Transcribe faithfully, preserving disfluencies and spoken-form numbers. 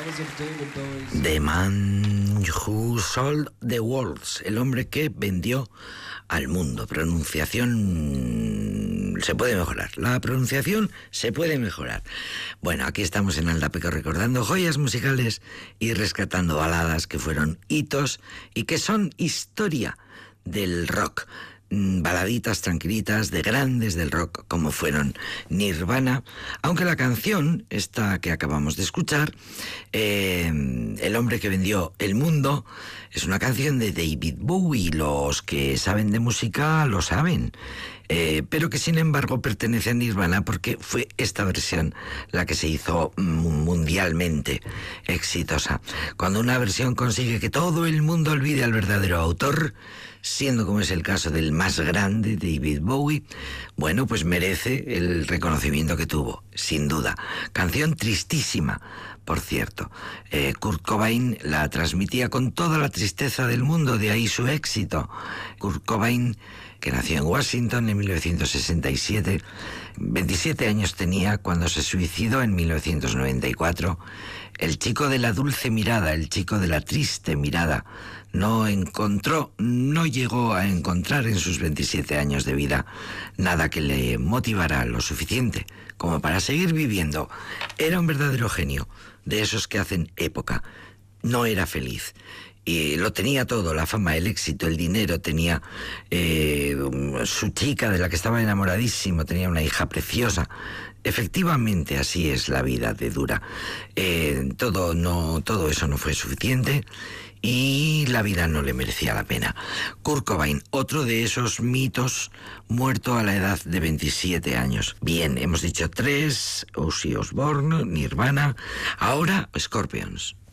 The Man Who Sold the World, el hombre que vendió al mundo. Pronunciación se puede mejorar. La pronunciación se puede mejorar. Bueno, aquí estamos en Aldapeco recordando joyas musicales y rescatando baladas que fueron hitos y que son historia del rock. Baladitas tranquilitas de grandes del rock como fueron Nirvana, aunque la canción esta que acabamos de escuchar, eh, El hombre que vendió el mundo, es una canción de David Bowie. Los que saben de música lo saben, eh, pero que sin embargo pertenece a Nirvana porque fue esta versión la que se hizo mundialmente exitosa. Cuando una versión consigue que todo el mundo olvide al verdadero autor, siendo como es el caso del más grande, David Bowie, bueno, pues merece el reconocimiento que tuvo, sin duda. Canción tristísima, por cierto. Eh, Kurt Cobain la transmitía con toda la tristeza del mundo, de ahí su éxito. Kurt Cobain, que nació en Washington en mil novecientos sesenta y siete, veintisiete años tenía cuando se suicidó en mil novecientos noventa y cuatro. El chico de la dulce mirada, el chico de la triste mirada, no encontró, no llegó a encontrar en sus veintisiete años de vida nada que le motivara lo suficiente como para seguir viviendo. Era un verdadero genio, de esos que hacen época. No era feliz. Y lo tenía todo, la fama, el éxito, el dinero, tenía eh, su chica de la que estaba enamoradísimo, tenía una hija preciosa. Efectivamente, así es la vida de dura. Eh, todo, no, todo eso no fue suficiente y la vida no le merecía la pena. Kurt Cobain, otro de esos mitos, muerto a la edad de veintisiete años. Bien, hemos dicho tres: Ozzy Osbourne, Nirvana, ahora Scorpions.